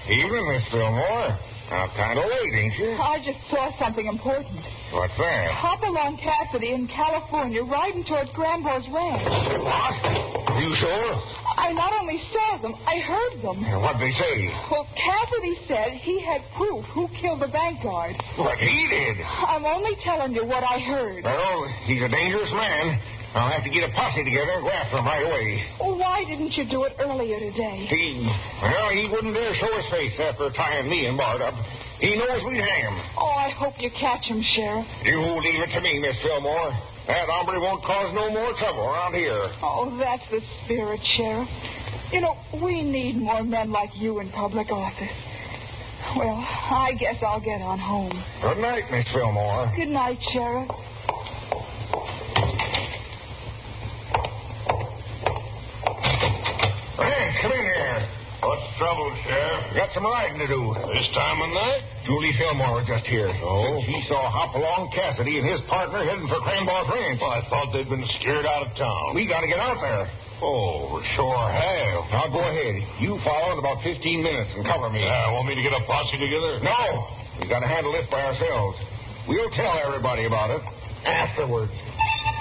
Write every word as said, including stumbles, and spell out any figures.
Evening, Miss Fillmore. Now, kind of late, ain't you? I just saw something important. What's that? Hopalong Cassidy in California riding towards Grambo's ranch. What? You sure? I not only saw them, I heard them. What'd they say? Well, Cassidy said he had proof who killed the bank guard. What he did? I'm only telling you what I heard. Well, he's a dangerous man. I'll have to get a posse together and go after him right away. Well, why didn't you do it earlier today? He, well, he wouldn't dare show his face after tying me and Bart up. He knows we'd hang him. Oh, I hope you catch him, Sheriff. You leave it to me, Miss Fillmore. That hombre won't cause no more trouble around here. Oh, that's the spirit, Sheriff. You know, we need more men like you in public office. Well, I guess I'll get on home. Good night, Miss Fillmore. Good night, Sheriff. Hey, come in here. What's the trouble, Sheriff? Got some riding to do. This time of night? Julie Fillmore was just here. Oh? She saw Hopalong Cassidy and his partner heading for Cranball's ranch. Well, I thought they'd been scared out of town. We got to get out there. Oh, we sure have. Now, go ahead. You follow in about fifteen minutes and cover me. Yeah, want me to get a posse together? No. We got to handle this by ourselves. We'll tell everybody about it afterwards.